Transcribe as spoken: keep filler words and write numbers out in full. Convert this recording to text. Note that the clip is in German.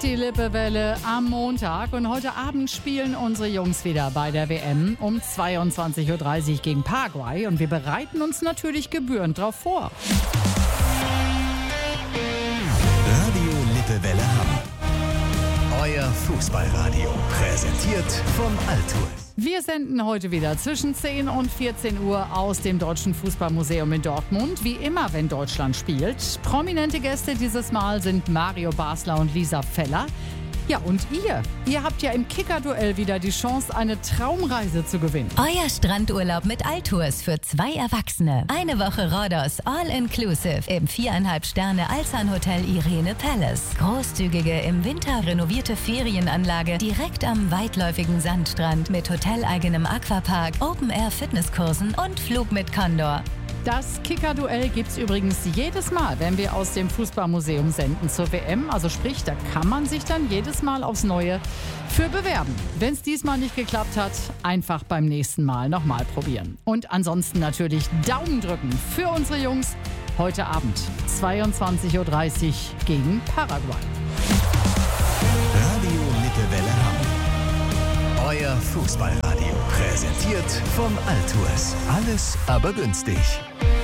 die Lippewelle am Montag und heute Abend spielen unsere Jungs wieder bei der W M um zweiundzwanzig Uhr dreißig gegen Paraguay und wir bereiten uns natürlich gebührend darauf vor. Radio Lippewelle Hamm. Euer Fußballradio. Präsentiert von Altus. Wir senden heute wieder zwischen zehn und vierzehn Uhr aus dem Deutschen Fußballmuseum in Dortmund. Wie immer, wenn Deutschland spielt. Prominente Gäste dieses Mal sind Mario Basler und Lisa Feller. Ja, und ihr? Ihr habt ja im Kicker-Duell wieder die Chance, eine Traumreise zu gewinnen. Euer Strandurlaub mit Altours für zwei Erwachsene. Eine Woche Rhodos, all-inclusive im viereinhalb Sterne Alsan Hotel Irene Palace. Großzügige, im Winter renovierte Ferienanlage direkt am weitläufigen Sandstrand mit hoteleigenem Aquapark, Open-Air-Fitnesskursen und Flug mit Condor. Das Kicker-Duell gibt's übrigens jedes Mal, wenn wir aus dem Fußballmuseum senden zur W M. Also sprich, da kann man sich dann jedes Mal aufs Neue für bewerben. Wenn es diesmal nicht geklappt hat, einfach beim nächsten Mal nochmal probieren. Und ansonsten natürlich Daumen drücken für unsere Jungs heute Abend zweiundzwanzig Uhr dreißig gegen Paraguay. Radio Lippewelle Hamm. Euer Fußballradio. Präsentiert von Altus. Alles aber günstig.